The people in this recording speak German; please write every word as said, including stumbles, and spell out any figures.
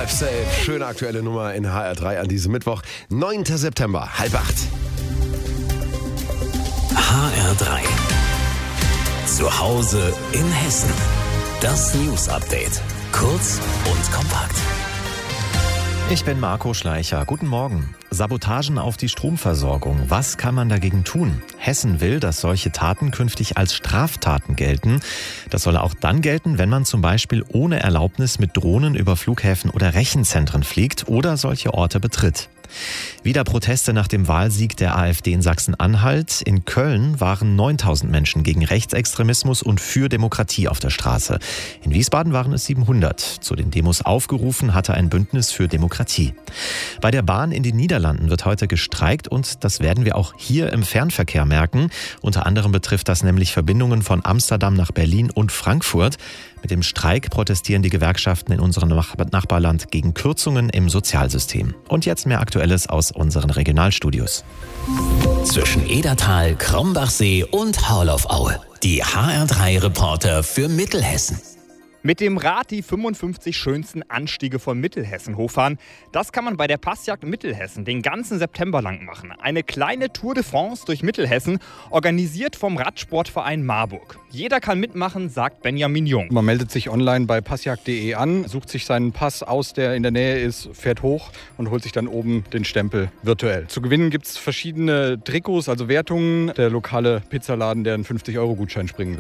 Drive Safe. Schöne aktuelle Nummer in H R drei an diesem Mittwoch, neunten September, halb acht. H R drei. Zu Hause in Hessen. Das News Update. Kurz und kompakt. Ich bin Marco Schleicher. Guten Morgen. Sabotagen auf die Stromversorgung. Was kann man dagegen tun? Hessen will, dass solche Taten künftig als Straftaten gelten. Das soll auch dann gelten, wenn man zum Beispiel ohne Erlaubnis mit Drohnen über Flughäfen oder Rechenzentren fliegt oder solche Orte betritt. Wieder Proteste nach dem Wahlsieg der AfD in Sachsen-Anhalt. In Köln waren neuntausend Menschen gegen Rechtsextremismus und für Demokratie auf der Straße. In Wiesbaden waren es siebenhundert. Zu den Demos aufgerufen hatte ein Bündnis für Demokratie. Bei der Bahn in den Niederlanden wird heute gestreikt und das werden wir auch hier im Fernverkehr merken. Unter anderem betrifft das nämlich Verbindungen von Amsterdam nach Berlin und Frankfurt. Mit dem Streik protestieren die Gewerkschaften in unserem Nachbarland gegen Kürzungen im Sozialsystem. Und jetzt mehr Aktuelles aus unseren Regionalstudios. Zwischen Edertal, Krombachsee und Haurlauf-Aue. Die H R drei Reporter für Mittelhessen. Mit dem Rad die fünfundfünfzig schönsten Anstiege von Mittelhessen hochfahren. Das kann man bei der Passjagd Mittelhessen den ganzen September lang machen. Eine kleine Tour de France durch Mittelhessen, organisiert vom Radsportverein Marburg. Jeder kann mitmachen, sagt Benjamin Jung. Man meldet sich online bei passjagd punkt de an, sucht sich seinen Pass aus, der in der Nähe ist, fährt hoch und holt sich dann oben den Stempel virtuell. Zu gewinnen gibt es verschiedene Trikots, also Wertungen. Der lokale Pizzaladen, der einen fünfzig Euro Gutschein springen